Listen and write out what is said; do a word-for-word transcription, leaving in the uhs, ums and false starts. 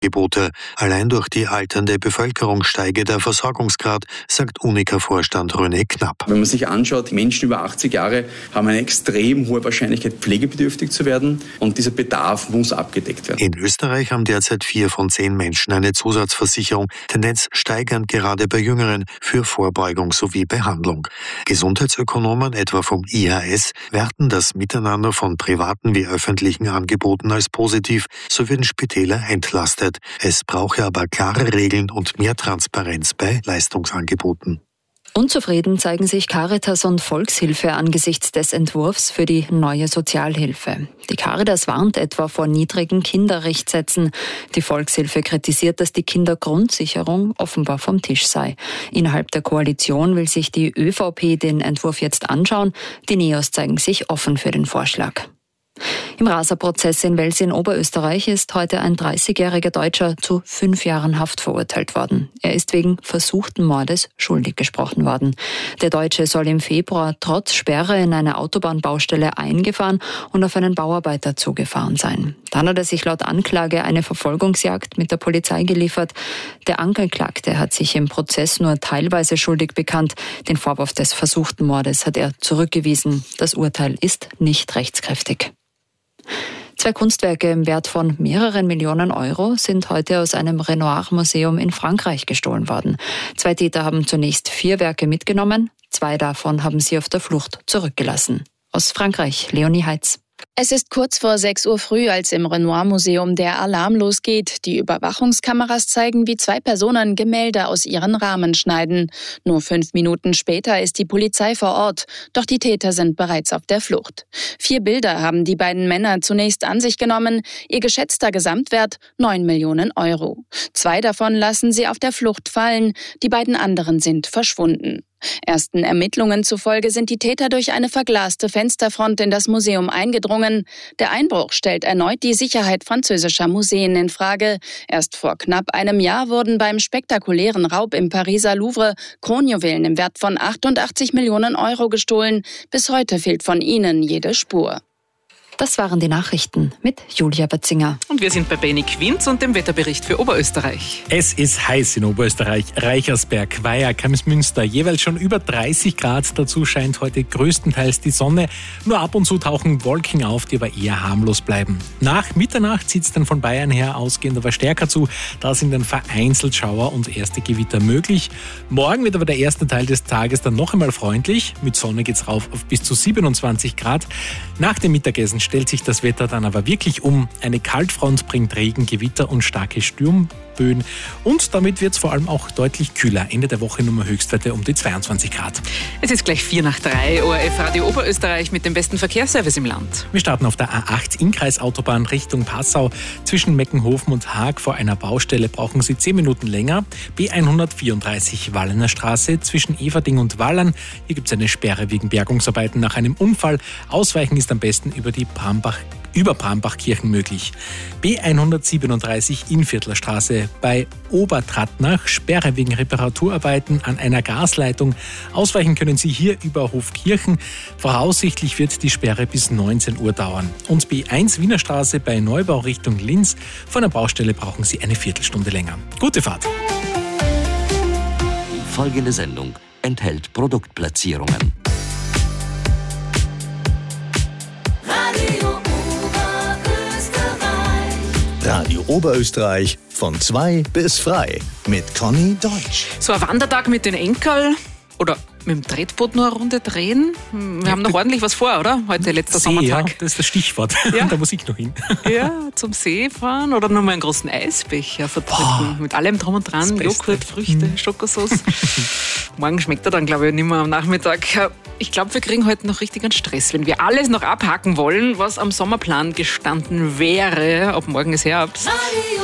Gebote. Allein durch die alternde Bevölkerung steige der Versorgungsgrad, sagt Unica-Vorstand René Knapp. Wenn man sich anschaut, Menschen über achtzig Jahre haben eine extrem hohe Wahrscheinlichkeit, pflegebedürftig zu werden, und dieser Bedarf muss abgedeckt werden. In Österreich haben derzeit vier von zehn Menschen eine Zusatzversicherung, Tendenz steigend gerade bei Jüngeren, für Vorbeugung sowie Behandlung. Gesundheitsökonomen, etwa vom I H S, werten das Miteinander von privaten wie öffentlichen Angeboten als positiv, so würden Spitäler entlastet. Es brauche aber klare Regeln und mehr Transparenz bei Leistungsangeboten. Unzufrieden zeigen sich Caritas und Volkshilfe angesichts des Entwurfs für die neue Sozialhilfe. Die Caritas warnt etwa vor niedrigen Kinderrichtsätzen. Die Volkshilfe kritisiert, dass die Kindergrundsicherung offenbar vom Tisch sei. Innerhalb der Koalition will sich die ÖVP den Entwurf jetzt anschauen. Die Neos zeigen sich offen für den Vorschlag. Im Raser-Prozess in Wels in Oberösterreich ist heute ein dreißigjähriger Deutscher zu fünf Jahren Haft verurteilt worden. Er ist wegen versuchten Mordes schuldig gesprochen worden. Der Deutsche soll im Februar trotz Sperre in eine Autobahnbaustelle eingefahren und auf einen Bauarbeiter zugefahren sein. Dann hat er sich laut Anklage eine Verfolgungsjagd mit der Polizei geliefert. Der Angeklagte hat sich im Prozess nur teilweise schuldig bekannt. Den Vorwurf des versuchten Mordes hat er zurückgewiesen. Das Urteil ist nicht rechtskräftig. Zwei Kunstwerke im Wert von mehreren Millionen Euro sind heute aus einem Renoir-Museum in Frankreich gestohlen worden. Zwei Täter haben zunächst vier Werke mitgenommen, zwei davon haben sie auf der Flucht zurückgelassen. Aus Frankreich, Leonie Heitz. Es ist kurz vor sechs Uhr früh, als im Renoir-Museum der Alarm losgeht. Die Überwachungskameras zeigen, wie zwei Personen Gemälde aus ihren Rahmen schneiden. Nur fünf Minuten später ist die Polizei vor Ort, doch die Täter sind bereits auf der Flucht. Vier Bilder haben die beiden Männer zunächst an sich genommen, ihr geschätzter Gesamtwert neun Millionen Euro. Zwei davon lassen sie auf der Flucht fallen, die beiden anderen sind verschwunden. Ersten Ermittlungen zufolge sind die Täter durch eine verglaste Fensterfront in das Museum eingedrungen. Der Einbruch stellt erneut die Sicherheit französischer Museen in Frage. Erst vor knapp einem Jahr wurden beim spektakulären Raub im Pariser Louvre Kronjuwelen im Wert von achtundachtzig Millionen Euro gestohlen. Bis heute fehlt von ihnen jede Spur. Das waren die Nachrichten mit Julia Batzinger. Und wir sind bei Benny Quinz und dem Wetterbericht für Oberösterreich. Es ist heiß in Oberösterreich. Reichersberg, Weiher, Kamsmünster, jeweils schon über dreißig Grad. Dazu scheint heute größtenteils die Sonne. Nur ab und zu tauchen Wolken auf, die aber eher harmlos bleiben. Nach Mitternacht zieht es dann von Bayern her ausgehend aber stärker zu. Da sind dann vereinzelt Schauer und erste Gewitter möglich. Morgen wird aber der erste Teil des Tages dann noch einmal freundlich. Mit Sonne geht es rauf auf bis zu siebenundzwanzig Grad. Nach dem Mittagessen stellt sich das Wetter dann aber wirklich um. Eine Kaltfront bringt Regen, Gewitter und starke Sturmböen. Und damit wird es vor allem auch deutlich kühler. Ende der Woche Nummer Höchstwerte um die zweiundzwanzig Grad. Es ist gleich vier nach drei. O R F Radio Oberösterreich mit dem besten Verkehrsservice im Land. Wir starten auf der A acht Innkreisautobahn Richtung Passau. Zwischen Meckenhofen und Haag vor einer Baustelle brauchen Sie zehn Minuten länger. B hundertvierunddreißig Wallener Straße zwischen Everding und Wallern. Hier gibt es eine Sperre wegen Bergungsarbeiten nach einem Unfall. Ausweichen ist am besten über die Brambach über Brambachkirchen möglich. B hundertsiebenunddreißig Innviertler Straße bei Obertrattnach, Sperre wegen Reparaturarbeiten an einer Gasleitung. Ausweichen können Sie hier über Hofkirchen. Voraussichtlich wird die Sperre bis neunzehn Uhr dauern. Und B eins Wiener Straße bei Neubau Richtung Linz. Von der Baustelle brauchen Sie eine Viertelstunde länger. Gute Fahrt! Folgende Sendung enthält Produktplatzierungen. Radio Oberösterreich von zwei bis frei mit Conny Deutsch. So ein Wandertag mit den Enkel oder mit dem Tretboot noch eine Runde drehen. Wir haben noch ordentlich was vor, oder? Heute letzter See, Sommertag. Ja, das ist das Stichwort. Ja. Da muss ich noch hin. Ja, zum See fahren oder nochmal einen großen Eisbecher verdrücken. Mit allem drum und dran. Joghurt, Früchte, mhm. Schokosauce. Morgen schmeckt er dann, glaube ich, nicht mehr am Nachmittag. Ich glaube, wir kriegen heute noch richtig einen Stress, wenn wir alles noch abhaken wollen, was am Sommerplan gestanden wäre. Ab morgen ist Herbst.